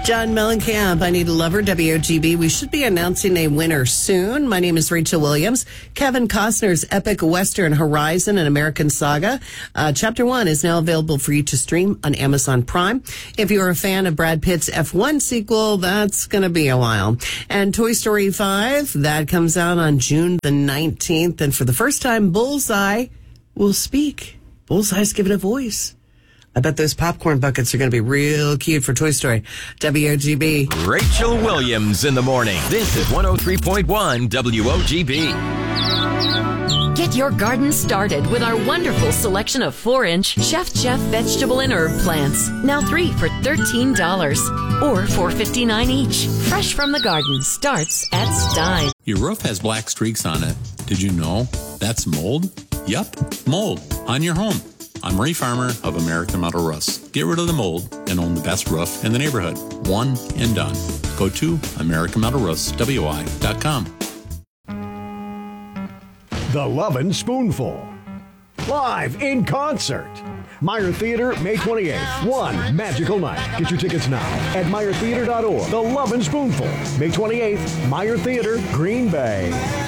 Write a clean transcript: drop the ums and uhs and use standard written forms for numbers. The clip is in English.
John Mellencamp, I Need a Lover, WOGB. We should be announcing a winner soon. My name is Rachel Williams. Kevin Costner's epic Western Horizon, an American Saga. Chapter 1 is now available for you to stream on Amazon Prime. If you're a fan of Brad Pitt's F1 sequel, that's going to be a while. And Toy Story 5, that comes out on June the 19th. And for the first time, Bullseye will speak. Bullseye's given a voice. I bet those popcorn buckets are going to be real cute for Toy Story. WOGB. Rachel Williams in the morning. This is 103.1 WOGB. Get your garden started with our wonderful selection of 4-inch Chef vegetable and herb plants. Now 3 for $13 or $4.59 each. Fresh from the garden starts at Stein. Your roof has black streaks on it. Did you know that's mold? Yup, mold on your home. I'm Ray Farmer of American Metal Roofs. Get rid of the mold and own the best roof in the neighborhood. One and done. Go to AmericanMetalRoofsWI.com. The Lovin' Spoonful. Live in concert. Meyer Theater, May 28th. One magical night. Get your tickets now at MeyerTheater.org. The Lovin' Spoonful. May 28th. Meyer Theater, Green Bay.